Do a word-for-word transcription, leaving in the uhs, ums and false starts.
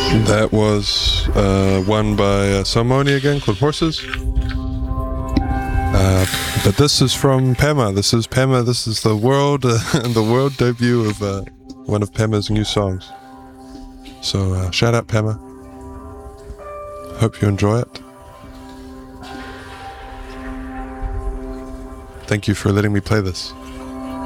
That was uh, one by uh, Salmoni again, called Horses. Uh, but this is from Pema. This is Pema. This is the world, uh, the world debut of uh, one of Pema's new songs. So uh, shout out Pema. Hope you enjoy it. Thank you for letting me play this.